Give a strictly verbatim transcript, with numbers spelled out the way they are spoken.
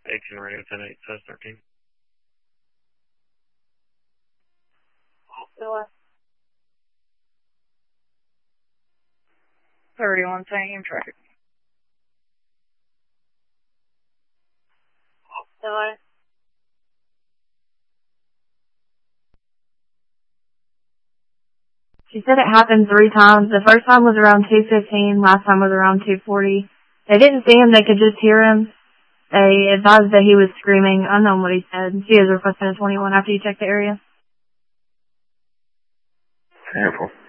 eighteen radio ten eight, says thirteen. thirty-one, same traffic. Hello. She said it happened three times. The first time was around two fifteen, last time was around two forty. They didn't see him, they could just hear him. They advised that he was screaming. Unknown what he said. She is requesting a twenty-one after you check the area. Careful.